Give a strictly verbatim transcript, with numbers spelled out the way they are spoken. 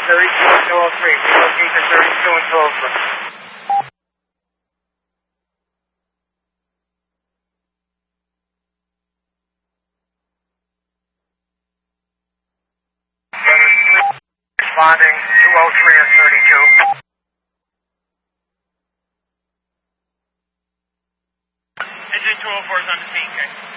thirty-two and two oh three. Relocate to thirty-two and two oh three. Responding two oh three and thirty-two. Engine two oh four is on the scene, okay?